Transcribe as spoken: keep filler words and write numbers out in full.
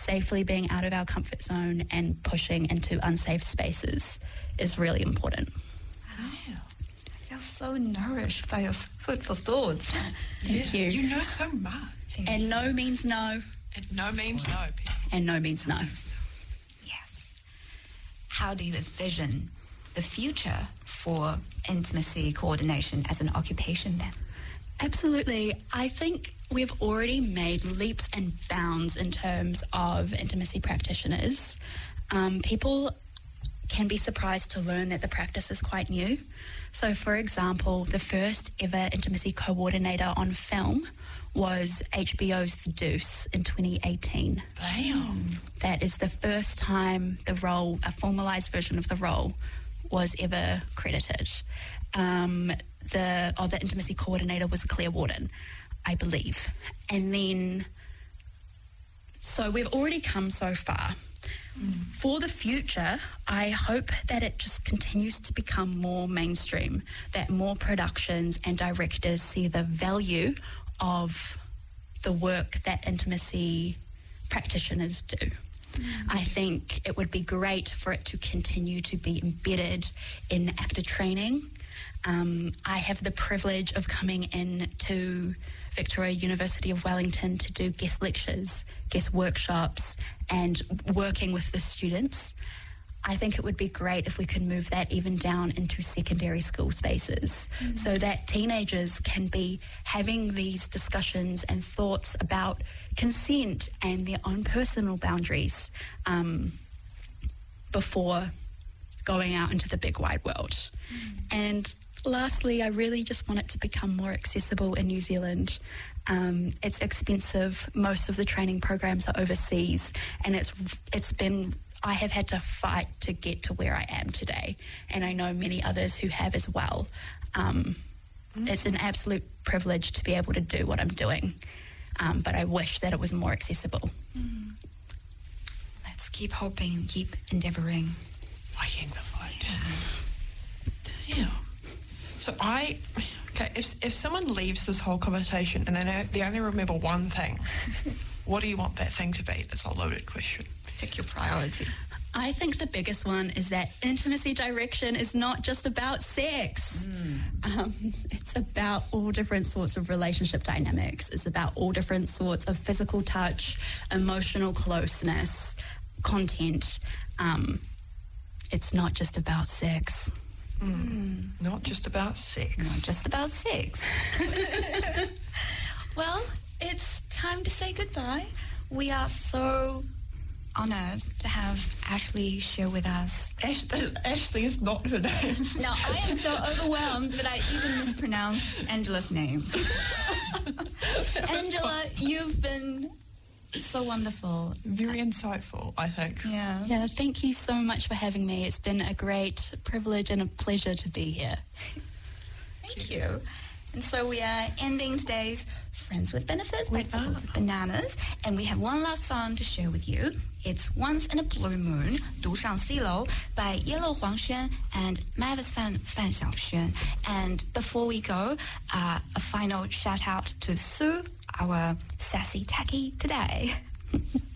safely being out of our comfort zone and pushing into unsafe spaces is really important. Wow. I feel so nourished by your food for thoughts. Thank yeah, you. You know so much. Thank and you. No means no. And no means no. People. And no means no. Yes. How do you envision the future for intimacy coordination as an occupation then? Absolutely. I think we've already made leaps and bounds in terms of intimacy practitioners. Um, people can be surprised to learn that the practice is quite new. So, for example, the first ever intimacy coordinator on film was H B O's The Deuce in twenty eighteen. Damn. That is the first time the role, a formalised version of the role, was ever credited. Um, the oh, the intimacy coordinator was Claire Warden, I believe. And then, so we've already come so far. Mm. For the future, I hope that it just continues to become more mainstream, that more productions and directors see the value of the work that intimacy practitioners do. Mm. I think it would be great for it to continue to be embedded in actor training. Um, I have the privilege of coming in to Victoria University of Wellington to do guest lectures, guest workshops, and working with the students. I think it would be great if we could move that even down into secondary school spaces, mm-hmm. so that teenagers can be having these discussions and thoughts about consent and their own personal boundaries um, before going out into the big wide world. Mm-hmm. And lastly, I really just want it to become more accessible in New Zealand. Um, it's expensive. Most of the training programs are overseas, and it's it's been I have had to fight to get to where I am today, and I know many others who have as well. Um, mm. It's an absolute privilege to be able to do what I'm doing, um, but I wish that it was more accessible. Mm. Let's keep hoping and keep endeavouring. Fighting the fight. Yeah. Damn. So I, okay, if if someone leaves this whole conversation and they know, they only remember one thing, what do you want that thing to be? That's a loaded question. Pick your priority. I think the biggest one is that intimacy direction is not just about sex. Mm. Um, it's about all different sorts of relationship dynamics. It's about all different sorts of physical touch, emotional closeness, content. Um, it's not just about sex. Mm. Mm. Not just about sex. Not just about sex. Well, it's time to say goodbye. We are so honoured to have Ashley share with us. Ash- Ashley is not her name. No, I am so overwhelmed that I even mispronounced Angela's name. Angela, you've been so wonderful. Very insightful, I think. Yeah. Yeah, thank you so much for having me. It's been a great privilege and a pleasure to be here. Thank you. And so we are ending today's Friends with Benefits by Pickles with Bananas, and we have one last song to share with you. It's Once in a Blue Moon, 独上西楼 by Yellow Huangxuan and Mavis Fan Fan Xiaoxuan. And before we go, uh, a final shout out to Sue, our sassy tacky today.